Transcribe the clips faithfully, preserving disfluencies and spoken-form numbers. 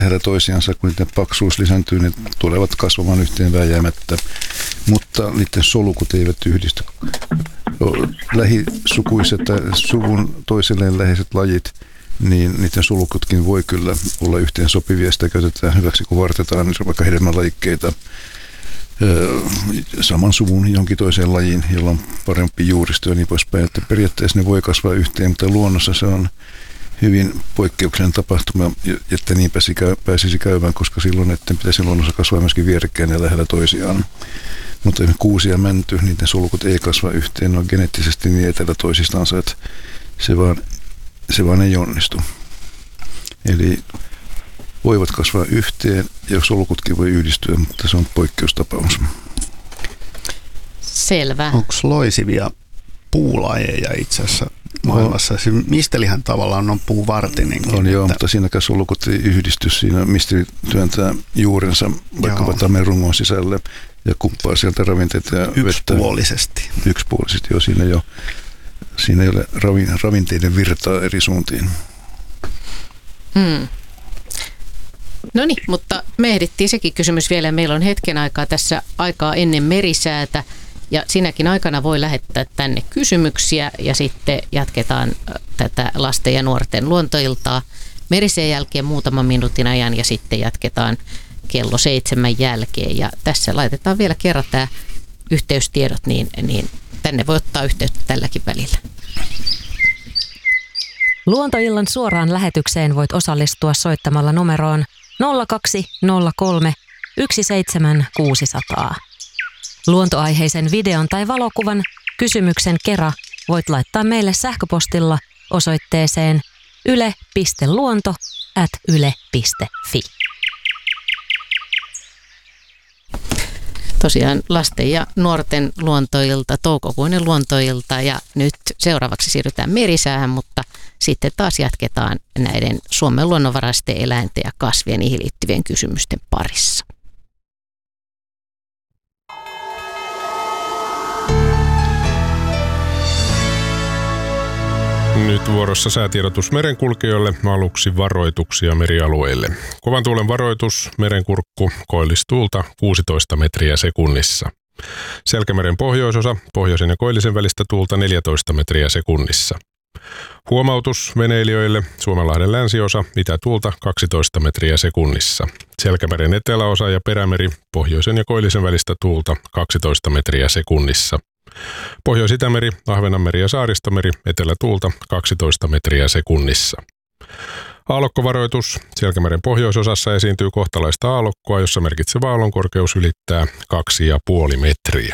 lähellä toisiansa, kun niiden paksuus lisääntyy, ne tulevat kasvamaan yhteen vääjäämättä, mutta niiden solukut eivät yhdisty. Lähisukuiset tai suvun toisilleen läheiset lajit, niin niiden solukutkin voi kyllä olla yhteen sopivia. Sitä käytetään hyväksi, kun vartetaan niin vaikka hedelmälajikkeita saman suvun jonkin toiseen lajiin, jolla on parempi juuristo ja niin poispäin. Että periaatteessa ne voi kasvaa yhteen, mutta luonnossa se on hyvin poikkeuksellinen tapahtuma, että niin pääsisi käymään, koska silloin näiden pitäisi luonnossa kasvaa myöskin vierekkäin ja lähellä toisiaan. Mutta kuusi ja mänty, niiden solukut ei kasva yhteen, ne on geneettisesti niin etäällä toisistansa, että se vaan, se vaan ei onnistu. Eli voivat kasvaa yhteen ja solukutkin voi yhdistyä, mutta se on poikkeustapaus. Selvä. Onko loisivia puulajeja itse asiassa maailmassa? Siis mistelihän tavallaan on puuvartinen. On joo, mutta siinäkään solukut ei yhdisty. Siinä misteli työntää juurensa vaikkapa tamen rungon sisälle ja kuppaa sieltä ravinteita ja vettä. Yksipuolisesti. Yksipuolisesti, joo. Siinä, jo, siinä ei ole ravinteiden virtaa eri suuntiin. Hmm. No niin, mutta me ehdittiin sekin kysymys vielä. Meillä on hetken aikaa tässä aikaa ennen merisäätä ja sinäkin aikana voi lähettää tänne kysymyksiä ja sitten jatketaan tätä lasten ja nuorten luontoiltaa meriseen jälkeen muutaman minuutin ajan ja sitten jatketaan kello seitsemän jälkeen. Ja tässä laitetaan vielä kerran tämä yhteystiedot, niin, niin tänne voi ottaa yhteyttä tälläkin välillä. Luontoillan suoraan lähetykseen voit osallistua soittamalla numeroon nolla kaksi nolla kolme yksi seitsemän kuusi nolla nolla. Luontoaiheisen videon tai valokuvan kysymyksen kera voit laittaa meille sähköpostilla osoitteeseen yle piste luonto ät yle piste fi. Tosiaan lasten ja nuorten luontoilta, toukokuinen luontoilta ja nyt seuraavaksi siirrytään merisäähän, mutta sitten taas jatketaan näiden Suomen luonnonvaraisten eläinten ja kasvien niihin liittyvien kysymysten parissa. Nyt vuorossa säätiedotus merenkulkijoille, aluksi varoituksia merialueille. Kovan tuulen varoitus, merenkurkku, koillistuulta kuusitoista metriä sekunnissa. Selkämeren pohjoisosa, pohjoisen ja koillisen välistä tuulta neljätoista metriä sekunnissa. Huomautus veneilijöille, Suomenlahden länsiosa, itätuulta kaksitoista metriä sekunnissa. Selkämeren eteläosa ja perämeri, pohjoisen ja koillisen välistä tuulta kaksitoista metriä sekunnissa. Pohjois-Itämeri, Ahvenanmeri ja Saaristomeri, etelätuulta kaksitoista metriä sekunnissa. Aallokkovaroitus. Selkämeren pohjoisosassa esiintyy kohtalaista aallokkoa, jossa merkitsevä aallonkorkeus ylittää kaksi pilkku viisi metriä.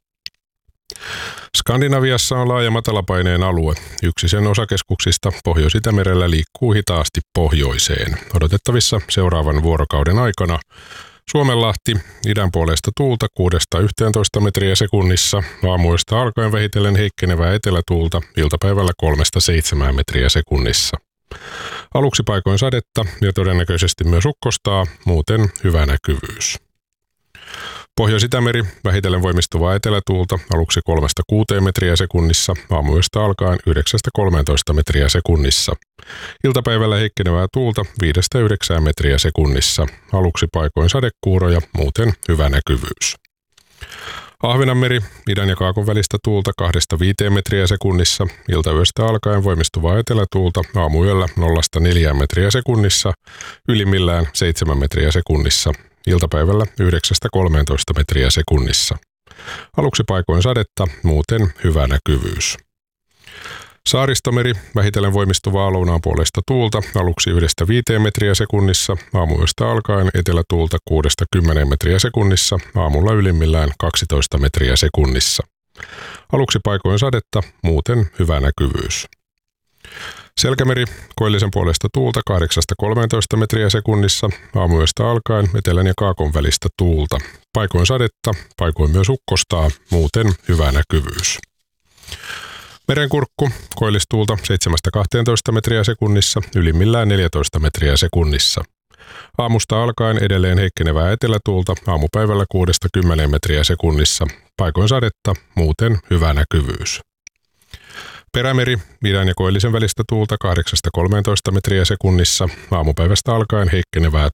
Skandinaviassa on laaja matalapaineen alue. Yksi sen osakeskuksista Pohjois-Itämerellä liikkuu hitaasti pohjoiseen. Odotettavissa seuraavan vuorokauden aikana Suomenlahti, idän puolesta tuulta kuudesta yhteentoista metriä sekunnissa, aamuista alkaen vähitellen heikkenevää etelätuulta, iltapäivällä kolmesta seitsemään metriä sekunnissa. Aluksi paikoin sadetta ja todennäköisesti myös ukkostaa, muuten hyvä näkyvyys. Pohjois-Itämeri, vähitellen voimistuvaa etelätuulta, aluksi kolmesta kuuteen metriä sekunnissa, aamuyöstä alkaen yhdeksästä kolmeentoista metriä sekunnissa. Iltapäivällä heikkenevää tuulta viidestä yhdeksään metriä sekunnissa, aluksi paikoin sadekuuroja, muuten hyvä näkyvyys. Ahvenanmeri, idän ja kaakon välistä tuulta kahdesta viiteen metriä sekunnissa, iltayöstä alkaen voimistuvaa etelätuulta, aamuyöllä nollasta neljään metriä sekunnissa, ylimmillään seitsemän metriä sekunnissa. Iltapäivällä yhdeksästä kolmeentoista metriä sekunnissa. Aluksi paikoin sadetta, muuten hyvä näkyvyys. Saaristomeri, vähitellen voimistuvaa lounaan puolesta tuulta, aluksi yhdestä viiteen metriä sekunnissa, aamuyöstä alkaen etelätuulta kuudesta kymmeneen metriä sekunnissa, aamulla ylimmillään kaksitoista metriä sekunnissa. Aluksi paikoin sadetta, muuten hyvä näkyvyys. Selkämeri, koillisen puolesta tuulta kahdeksasta kolmeentoista metriä sekunnissa, aamuyöstä alkaen etelän ja kaakon välistä tuulta. Paikoin sadetta, paikoin myös ukkostaa, muuten hyvä näkyvyys. Merenkurkku, koillistuulta seitsemästä kahteentoista metriä sekunnissa, ylimmillään neljätoista metriä sekunnissa. Aamusta alkaen edelleen heikkenevää etelätuulta, aamupäivällä kuudesta kymmeneen metriä sekunnissa. Paikoin sadetta, muuten hyvä näkyvyys. Perämeri, idän ja koillisen välistä tuulta kahdeksasta kolmeentoista metriä sekunnissa, aamupäivästä alkaen heikkenevää